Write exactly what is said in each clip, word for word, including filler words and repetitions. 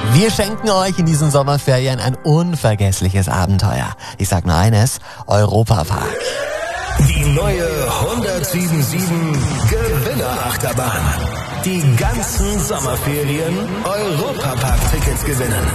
Wir schenken euch in diesen Sommerferien ein unvergessliches Abenteuer. Ich sag nur eines, Europapark. Die neue hundertsieben Gewinnerachterbahn. Die ganzen Sommerferien Europapark-Tickets gewinnen.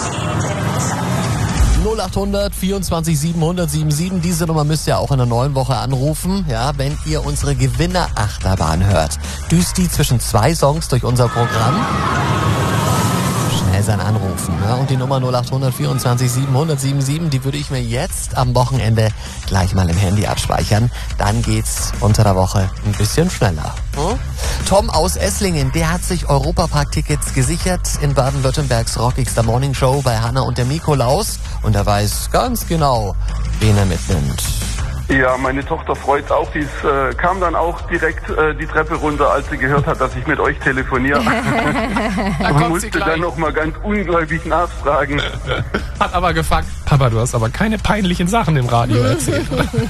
null achthundert vierundzwanzig siebenhundert siebenundsiebzig. Diese Nummer müsst ihr auch in der neuen Woche anrufen, ja, wenn ihr unsere Gewinnerachterbahn hört. Düst die zwischen zwei Songs durch unser Programm. Schnell sein Anrufen. Ja, und die Nummer null achthundert vierundzwanzig siebenhundert siebenundsiebzig, die würde ich mir jetzt am Wochenende gleich mal im Handy abspeichern. Dann geht's unter der Woche ein bisschen schneller. Hm? Tom aus Esslingen, der hat sich Europapark-Tickets gesichert in Baden-Württembergs rockigster Morning Show bei Hanna und der Nikolaus. Und er weiß ganz genau, wen er mitnimmt. Ja, meine Tochter freut auch. Die ist, äh, kam dann auch direkt äh, die Treppe runter, als sie gehört hat, dass ich mit euch telefoniere. Und musste dann noch mal ganz ungläubig nachfragen. Hat aber gefragt, Papa, du hast aber keine peinlichen Sachen im Radio erzählt.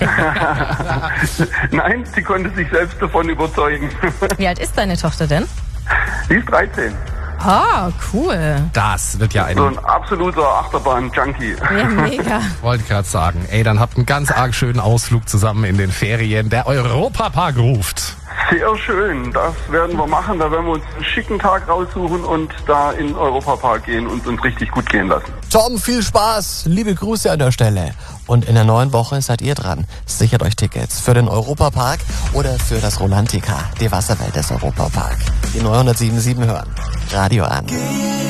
Nein, sie konnte sich selbst davon überzeugen. Wie alt ist deine Tochter denn? Sie ist dreizehn. Ah, cool. Das wird ja ein... So ein absoluter Achterbahn-Junkie. Ja, mega. Wollte gerade sagen, ey, dann habt einen ganz arg schönen Ausflug zusammen in den Ferien. Der Europapark ruft. Sehr schön, das werden wir machen. Da werden wir uns einen schicken Tag raussuchen und da in den Europapark gehen und uns richtig gut gehen lassen. Tom, viel Spaß. Liebe Grüße an der Stelle. Und in der neuen Woche seid ihr dran. Sichert euch Tickets für den Europapark oder für das Rolantica, die Wasserwelt des Europapark. Die neunhundertsiebenundsiebzig hören. Radio an.